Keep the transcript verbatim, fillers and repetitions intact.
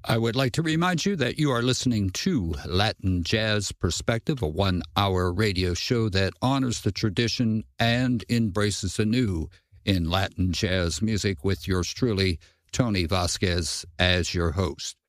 I would like to remind you that you are listening to Latin Jazz Perspective, a one-hour radio show that honors the tradition and embraces the new in Latin jazz music with yours truly, Tony Vasquez, as your host.